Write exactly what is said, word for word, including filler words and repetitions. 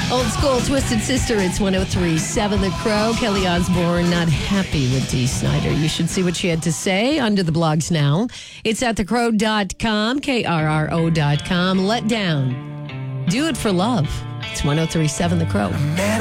Old school Twisted Sister, it's one oh three point seven The Crow. Kelly Osbourne not happy with Dee Snider. You should see what she had to say under the blogs now. It's at the crow dot com, K R R O dot com. Let Down. Do It for Love. It's one oh three point seven The Crow.